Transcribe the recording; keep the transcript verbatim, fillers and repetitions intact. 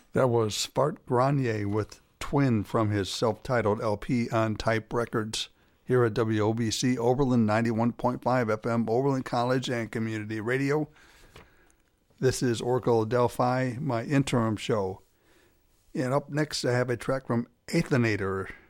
That was Spart Granier with Twin from his self-titled L P on Type Records here at W O B C Oberlin ninety-one point five F M, Oberlin College and Community Radio. This is Oracle Delphi, my interim show. And up next I have a track from Athenator.